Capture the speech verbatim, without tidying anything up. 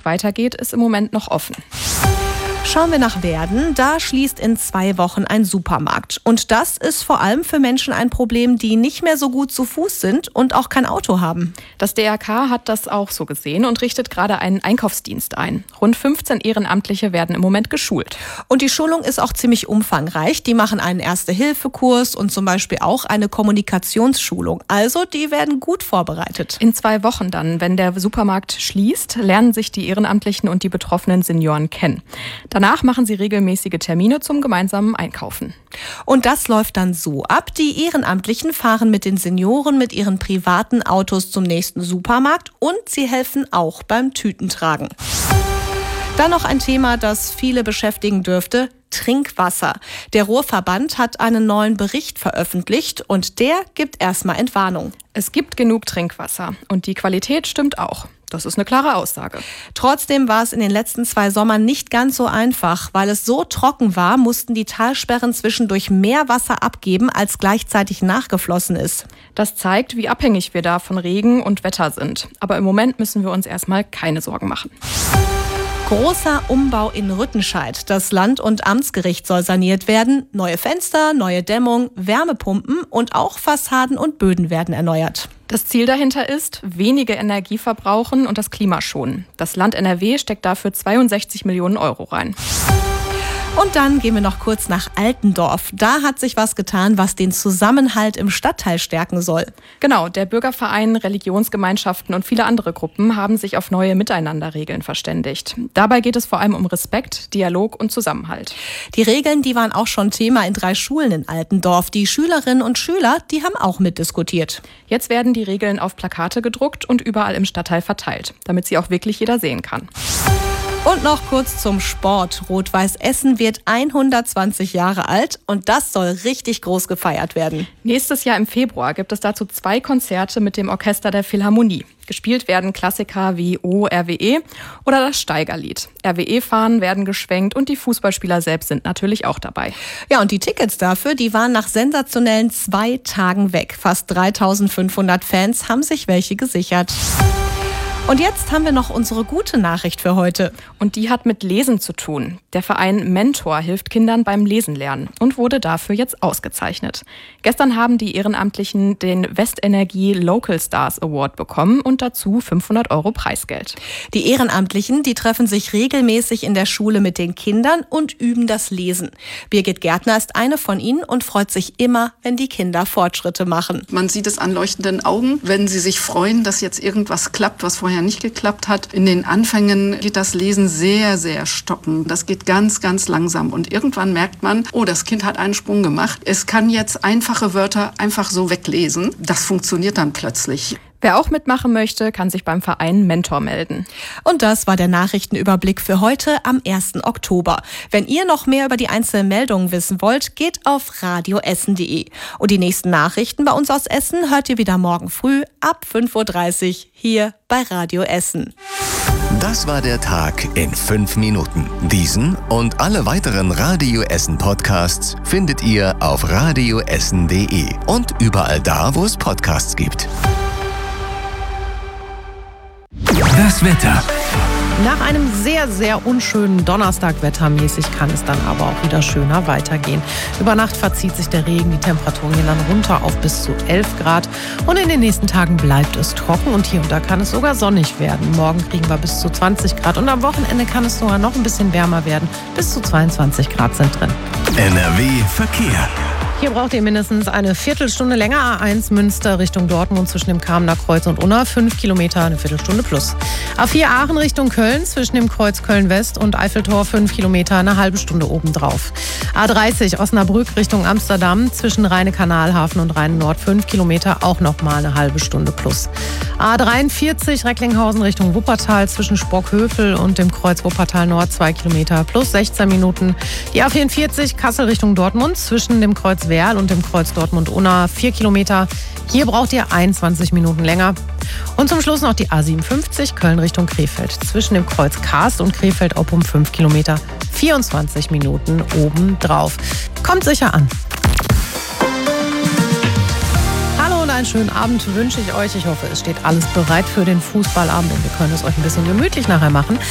Tag weitergeht, ist im Moment noch offen. Schauen wir nach Werden, da schließt in zwei Wochen ein Supermarkt. Und das ist vor allem für Menschen ein Problem, die nicht mehr so gut zu Fuß sind und auch kein Auto haben. Das D R K hat das auch so gesehen und richtet gerade einen Einkaufsdienst ein. Rund fünfzehn Ehrenamtliche werden im Moment geschult. Und die Schulung ist auch ziemlich umfangreich. Die machen einen Erste-Hilfe-Kurs und zum Beispiel auch eine Kommunikationsschulung. Also die werden gut vorbereitet. In zwei Wochen dann, wenn der Supermarkt schließt, lernen sich die Ehrenamtlichen und die betroffenen Senioren kennen. Danach machen sie regelmäßige Termine zum gemeinsamen Einkaufen. Und das läuft dann so ab. Die Ehrenamtlichen fahren mit den Senioren mit ihren privaten Autos zum nächsten Supermarkt und sie helfen auch beim Tütentragen. Dann noch ein Thema, das viele beschäftigen dürfte: Trinkwasser. Der Ruhrverband hat einen neuen Bericht veröffentlicht und der gibt erstmal Entwarnung. Es gibt genug Trinkwasser und die Qualität stimmt auch. Das ist eine klare Aussage. Trotzdem war es in den letzten zwei Sommern nicht ganz so einfach. Weil es so trocken war, mussten die Talsperren zwischendurch mehr Wasser abgeben, als gleichzeitig nachgeflossen ist. Das zeigt, wie abhängig wir da von Regen und Wetter sind. Aber im Moment müssen wir uns erstmal keine Sorgen machen. Großer Umbau in Rüttenscheid. Das Land- und Amtsgericht soll saniert werden. Neue Fenster, neue Dämmung, Wärmepumpen und auch Fassaden und Böden werden erneuert. Das Ziel dahinter ist, wenige Energie verbrauchen und das Klima schonen. Das Land N R W steckt dafür zweiundsechzig Millionen Euro rein. Und dann gehen wir noch kurz nach Altendorf. Da hat sich was getan, was den Zusammenhalt im Stadtteil stärken soll. Genau, der Bürgerverein, Religionsgemeinschaften und viele andere Gruppen haben sich auf neue Miteinanderregeln verständigt. Dabei geht es vor allem um Respekt, Dialog und Zusammenhalt. Die Regeln, die waren auch schon Thema in drei Schulen in Altendorf. Die Schülerinnen und Schüler, die haben auch mitdiskutiert. Jetzt werden die Regeln auf Plakate gedruckt und überall im Stadtteil verteilt, damit sie auch wirklich jeder sehen kann. Und noch kurz zum Sport. Rot-Weiß Essen wird hundertzwanzig Jahre alt und das soll richtig groß gefeiert werden. Nächstes Jahr im Februar gibt es dazu zwei Konzerte mit dem Orchester der Philharmonie. Gespielt werden Klassiker wie O R W E oder das Steigerlied. R W E-Fahnen werden geschwenkt und die Fußballspieler selbst sind natürlich auch dabei. Ja, und die Tickets dafür, die waren nach sensationellen zwei Tagen weg. Fast dreitausendfünfhundert Fans haben sich welche gesichert. Und jetzt haben wir noch unsere gute Nachricht für heute. Und die hat mit Lesen zu tun. Der Verein Mentor hilft Kindern beim Lesen lernen und wurde dafür jetzt ausgezeichnet. Gestern haben die Ehrenamtlichen den Westenergie Local Stars Award bekommen und dazu fünfhundert Euro Preisgeld. Die Ehrenamtlichen, die treffen sich regelmäßig in der Schule mit den Kindern und üben das Lesen. Birgit Gärtner ist eine von ihnen und freut sich immer, wenn die Kinder Fortschritte machen. Man sieht es an leuchtenden Augen, wenn sie sich freuen, dass jetzt irgendwas klappt, was vorher nicht geklappt hat. In den Anfängen geht das Lesen sehr, sehr stocken. Das geht ganz, ganz langsam. Und irgendwann merkt man, oh, das Kind hat einen Sprung gemacht. Es kann jetzt einfache Wörter einfach so weglesen. Das funktioniert dann plötzlich. Wer auch mitmachen möchte, kann sich beim Verein Mentor melden. Und das war der Nachrichtenüberblick für heute am ersten Oktober. Wenn ihr noch mehr über die einzelnen Meldungen wissen wollt, geht auf radio essen punkt de. Und die nächsten Nachrichten bei uns aus Essen hört ihr wieder morgen früh ab fünf Uhr dreißig hier bei Radio Essen. Das war der Tag in fünf Minuten. Diesen und alle weiteren Radio Essen Podcasts findet ihr auf radio essen punkt de und überall da, wo es Podcasts gibt. Das Wetter. Nach einem sehr, sehr unschönen Donnerstag wettermäßig kann es dann aber auch wieder schöner weitergehen. Über Nacht verzieht sich der Regen, die Temperaturen gehen dann runter auf bis zu elf Grad. Und in den nächsten Tagen bleibt es trocken und hier und da kann es sogar sonnig werden. Morgen kriegen wir bis zu zwanzig Grad und am Wochenende kann es sogar noch ein bisschen wärmer werden. Bis zu zweiundzwanzig Grad sind drin. N R W Verkehr. Hier braucht ihr mindestens eine Viertelstunde länger. A eins Münster Richtung Dortmund zwischen dem Kamener Kreuz und Unna. Fünf Kilometer, eine Viertelstunde plus. A vier Aachen Richtung Köln zwischen dem Kreuz Köln-West und Eiffeltor. Fünf Kilometer, eine halbe Stunde obendrauf. A dreißig Osnabrück Richtung Amsterdam zwischen Rheine-Kanalhafen und Rhein-Nord. Fünf Kilometer, auch nochmal eine halbe Stunde plus. A dreiundvierzig Recklinghausen Richtung Wuppertal zwischen Sprockhövel und dem Kreuz Wuppertal Nord. Zwei Kilometer plus sechzehn Minuten. Die A vierundvierzig Kassel Richtung Dortmund zwischen dem Kreuz Werl und dem Kreuz Dortmund-Unna. Vier Kilometer. Hier braucht ihr einundzwanzig Minuten länger. Und zum Schluss noch die A siebenundfünfzig Köln Richtung Krefeld. Zwischen dem Kreuz Karst und Krefeld-Oppum fünf Kilometer. vierundzwanzig Minuten obendrauf. Kommt sicher an. Hallo und einen schönen Abend wünsche ich euch. Ich hoffe, es steht alles bereit für den Fußballabend und wir können es euch ein bisschen gemütlich nachher machen.